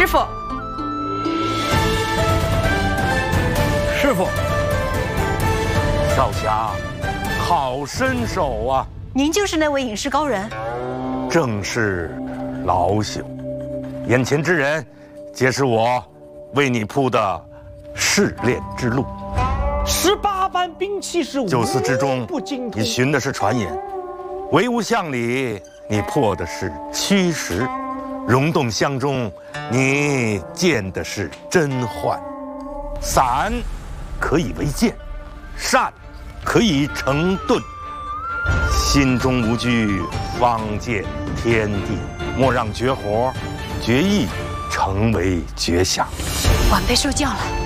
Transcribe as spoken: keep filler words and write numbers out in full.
师傅， 师傅， 少侠，好身手啊！ 您就是那位隐士高人？ 正是老朽。眼前之人，皆是我为你铺的试炼之路。 十八般兵器是无九思之中不精通。 你寻的是传言，唯物巷里你破的是虚实，溶洞箱中你见的是真幻。散可以为剑，善可以成盾。心中无惧，方见天地。莫让绝活、绝艺成为绝响。 晚辈受教了。